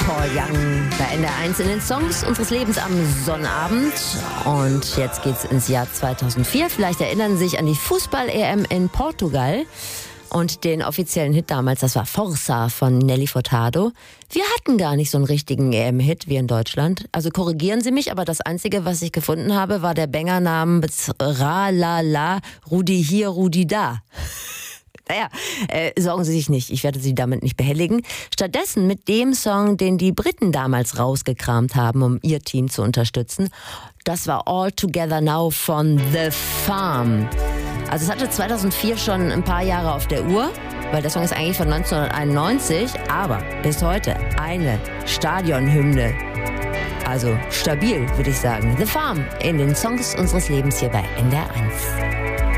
Paul Young bei NDR1 in den Songs unseres Lebens am Sonnabend. Und jetzt geht's ins Jahr 2004. Vielleicht erinnern Sie sich an die Fußball-EM in Portugal und den offiziellen Hit damals, das war Força von Nelly Furtado. Wir hatten gar nicht so einen richtigen EM-Hit wie in Deutschland. Also korrigieren Sie mich, aber das Einzige, was ich gefunden habe, war der Banger namens Ra La La, Rudi hier, Rudi da. Naja, sorgen Sie sich nicht, ich werde Sie damit nicht behelligen. Stattdessen mit dem Song, den die Briten damals rausgekramt haben, um ihr Team zu unterstützen. Das war All Together Now von The Farm. Also es hatte 2004 schon ein paar Jahre auf der Uhr, weil der Song ist eigentlich von 1991, aber bis heute eine Stadionhymne. Also stabil, würde ich sagen. The Farm in den Songs unseres Lebens hier bei NDR1.